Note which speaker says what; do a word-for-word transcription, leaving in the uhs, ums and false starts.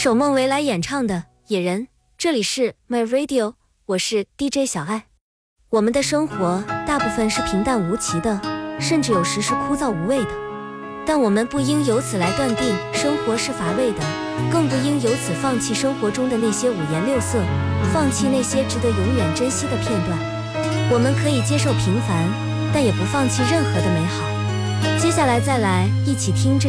Speaker 1: 首孟维来演唱的《野人》，这里是 My Radio， 我是 D J 小爱。我们的生活大部分是平淡无奇的，甚至有时是枯燥无味的，但我们不应由此来断定生活是乏味的，更不应由此放弃生活中的那些五颜六色，放弃那些值得永远珍惜的片段。我们可以接受平凡，但也不放弃任何的美好。接下来再来一起听这